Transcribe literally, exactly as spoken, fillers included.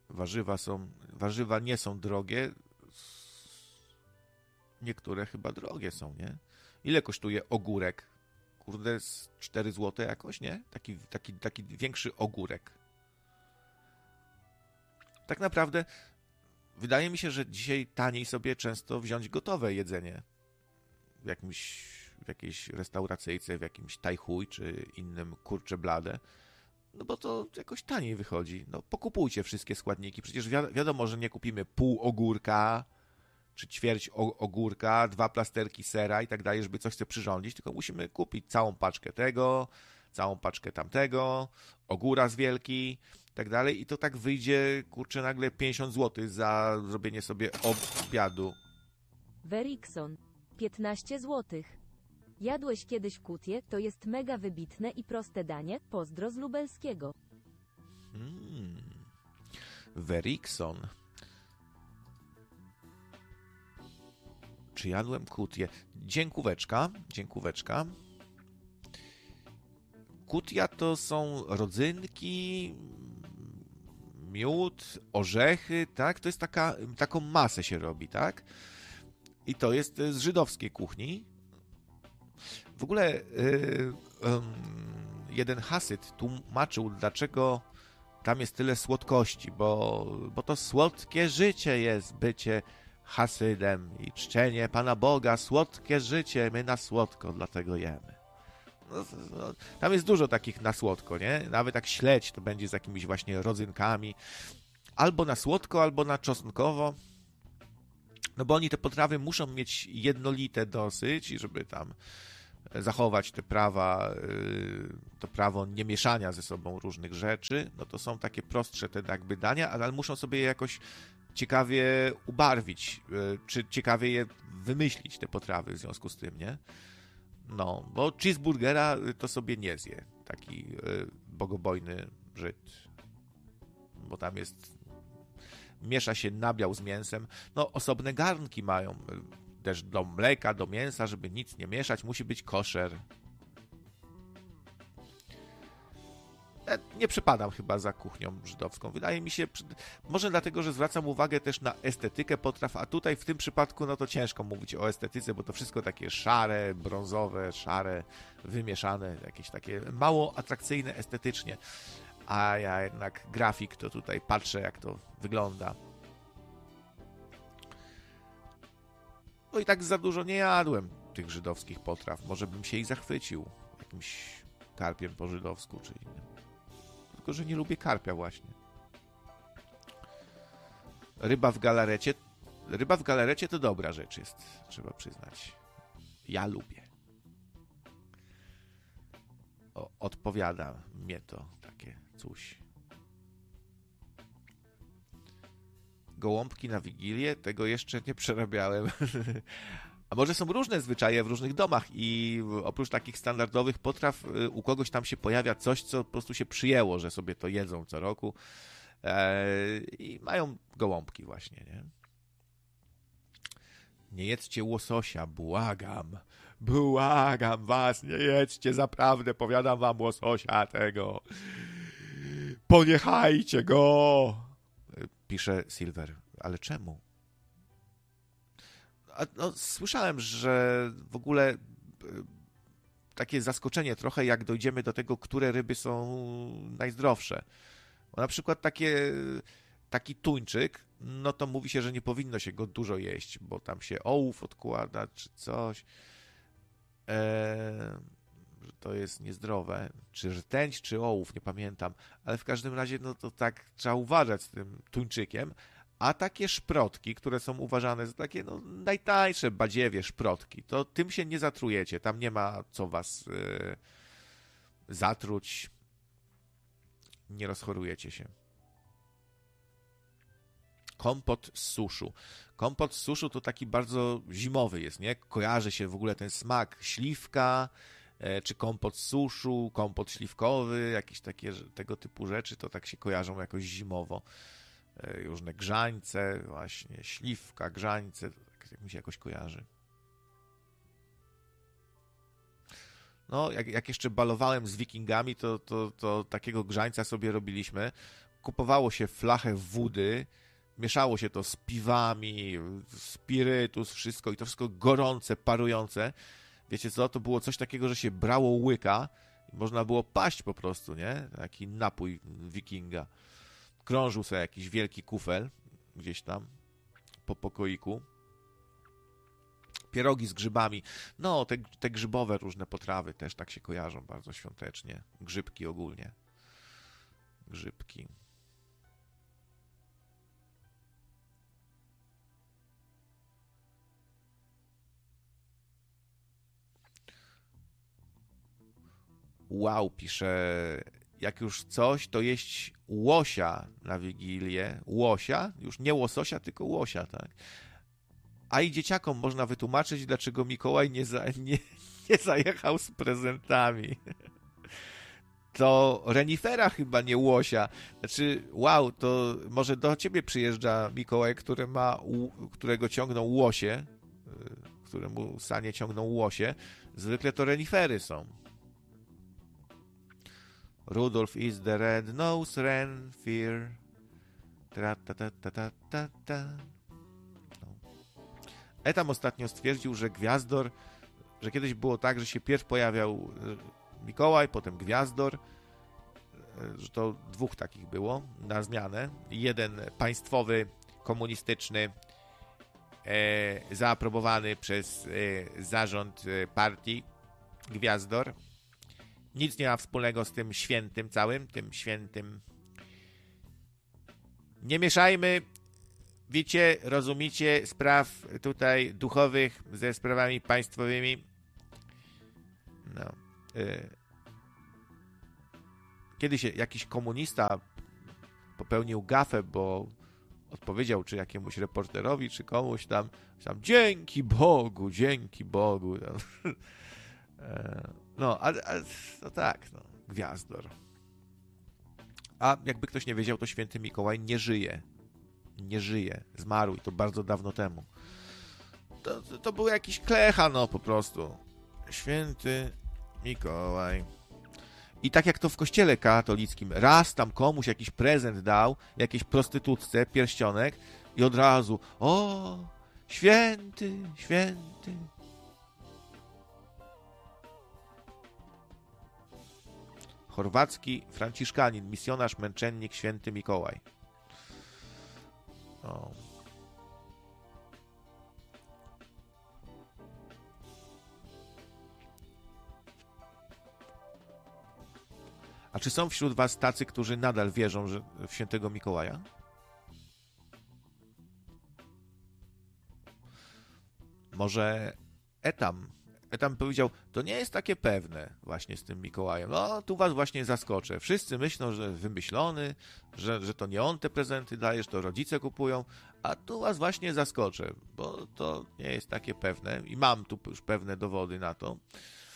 Warzywa są, warzywa nie są drogie. Niektóre chyba drogie są, nie? Ile kosztuje ogórek? Kurde, z cztery złote jakoś, nie? Taki, taki, taki większy ogórek. Tak naprawdę wydaje mi się, że dzisiaj taniej sobie często wziąć gotowe jedzenie w jakimś, w jakiejś restauracyjce, w jakimś tajchuj czy innym kurcze blade. No bo to jakoś taniej wychodzi. No pokupujcie wszystkie składniki. Przecież wi- wiadomo, że nie kupimy pół ogórka, czy ćwierć o- ogórka, dwa plasterki sera i tak dalej, żeby coś sobie przyrządzić, tylko musimy kupić całą paczkę tego, całą paczkę tamtego, ogóra z wielki i tak dalej. I to tak wyjdzie, kurczę, nagle pięćdziesiąt złotych za zrobienie sobie obiadu. Werikson. piętnaście złotych. Jadłeś kiedyś kutię? To jest mega wybitne i proste danie. Pozdro z lubelskiego. Hmm. Werikson. Czy jadłem kutię? Dziękóweczka, dziękóweczka. Kutia to są rodzynki, miód, orzechy, tak? To jest taka, taką masę się robi, tak? I to jest z żydowskiej kuchni. W ogóle yy, yy, jeden Hasyd tłumaczył, dlaczego tam jest tyle słodkości, bo, bo to słodkie życie jest bycie Hasydem i czczenie Pana Boga, słodkie życie, my na słodko, dlatego jemy. No, no, tam jest dużo takich na słodko, nie? Nawet jak śledź, to będzie z jakimiś właśnie rodzynkami. Albo na słodko, albo na czosnkowo. No bo oni te potrawy muszą mieć jednolite dosyć, żeby tam zachować te prawa, to prawo nie mieszania ze sobą różnych rzeczy. No to są takie prostsze te jakby dania, ale muszą sobie je jakoś ciekawie ubarwić, czy ciekawie je wymyślić, te potrawy w związku z tym, nie? No, bo cheeseburgera to sobie nie zje taki bogobojny Żyd, bo tam jest, miesza się nabiał z mięsem. No, osobne garnki mają też do mleka, do mięsa, żeby nic nie mieszać, musi być koszer. Nie przepadam chyba za kuchnią żydowską. Wydaje mi się, może dlatego, że zwracam uwagę też na estetykę potraw, a tutaj w tym przypadku no to ciężko mówić o estetyce, bo to wszystko takie szare, brązowe, szare, wymieszane, jakieś takie mało atrakcyjne estetycznie. A ja jednak grafik, to tutaj patrzę, jak to wygląda. No i tak za dużo nie jadłem tych żydowskich potraw. Może bym się ich zachwycił jakimś karpiem po żydowsku, czy innym. Tylko że nie lubię karpia właśnie. Ryba w galarecie. Ryba w galarecie to dobra rzecz jest, trzeba przyznać. Ja lubię. O, odpowiada mnie to takie coś. Gołąbki na Wigilię? Tego jeszcze nie przerabiałem. A może są różne zwyczaje w różnych domach i oprócz takich standardowych potraw u kogoś tam się pojawia coś, co po prostu się przyjęło, że sobie to jedzą co roku eee, i mają gołąbki właśnie, nie? Nie jedzcie łososia, błagam. Błagam was, nie jedźcie, zaprawdę, powiadam wam, łososia tego. Poniechajcie go! Pisze Silver. Ale czemu? A, no, słyszałem, że w ogóle takie zaskoczenie trochę, jak dojdziemy do tego, które ryby są najzdrowsze. Bo na przykład takie, taki tuńczyk, no to mówi się, że nie powinno się go dużo jeść, bo tam się ołów odkłada, czy coś. Eee, że to jest niezdrowe. Czy rtęć, czy ołów, nie pamiętam. Ale w każdym razie, no to tak trzeba uważać z tym tuńczykiem. A takie szprotki, które są uważane za takie no, najtańsze badziewie szprotki, to tym się nie zatrujecie. Tam nie ma co was yy, zatruć. Nie rozchorujecie się. Kompot z suszu. Kompot z suszu to taki bardzo zimowy jest, nie? Kojarzy się w ogóle ten smak śliwka, e, czy kompot z suszu, kompot śliwkowy, jakieś takie tego typu rzeczy, to tak się kojarzą jakoś zimowo. E, różne grzańce, właśnie śliwka, grzańce, tak, tak mi się jakoś kojarzy. No, jak, jak jeszcze balowałem z wikingami, to, to, to takiego grzańca sobie robiliśmy. kupowało się flachę wody, mieszało się to z piwami, spirytus, wszystko i to wszystko gorące, parujące. Wiecie co, to było coś takiego, że się brało łyka i można było paść po prostu, nie? Taki napój wikinga. Krążył sobie jakiś wielki kufel gdzieś tam po pokoiku. Pierogi z grzybami. No, te, te grzybowe różne potrawy też tak się kojarzą bardzo świątecznie. Grzybki ogólnie. Grzybki. Wow, pisze, jak już coś, to jeść łosia na Wigilię. Łosia? Już nie łososia, tylko łosia, tak? A i dzieciakom można wytłumaczyć, dlaczego Mikołaj nie, za, nie, nie zajechał z prezentami. To renifera chyba, nie łosia. Znaczy, wow, to może do ciebie przyjeżdża Mikołaj, który ma, którego ciągną łosie, któremu sanie ciągną łosie. Zwykle to renifery są. Rudolph is the red-nosed reindeer. Tra, ta, ta, ta, ta, ta, ta. No. Etam ostatnio stwierdził, że Gwiazdor, że kiedyś było tak, że się pierw pojawiał Mikołaj, potem Gwiazdor, że to dwóch takich było na zmianę. Jeden państwowy, komunistyczny, e, zaaprobowany przez e, zarząd e, partii Gwiazdor. Nic nie ma wspólnego z tym świętym całym, tym świętym. Nie mieszajmy, wiecie, rozumicie, spraw tutaj duchowych ze sprawami państwowymi. No. Y- Kiedyś jakiś komunista popełnił gafę, bo odpowiedział czy jakiemuś reporterowi, czy komuś tam, tam dzięki Bogu, dzięki Bogu. No, a, a no tak, no, Gwiazdor. A jakby ktoś nie wiedział, to święty Mikołaj nie żyje. Nie żyje. Zmarł i to bardzo dawno temu. To, to, to był jakiś klecha, no po prostu. Święty Mikołaj. I tak jak to w kościele katolickim, raz tam komuś jakiś prezent dał, jakiejś prostytutce, pierścionek i od razu, o, święty, święty. Chorwacki franciszkanin, misjonarz, męczennik, święty Mikołaj. O. A czy są wśród was tacy, którzy nadal wierzą że w świętego Mikołaja? Może Etam. Etam powiedział, to nie jest takie pewne właśnie z tym Mikołajem. No, tu was właśnie zaskoczę. Wszyscy myślą, że wymyślony, że, że to nie on te prezenty daje, że to rodzice kupują, a tu was właśnie zaskoczę, bo to nie jest takie pewne i mam tu już pewne dowody na to.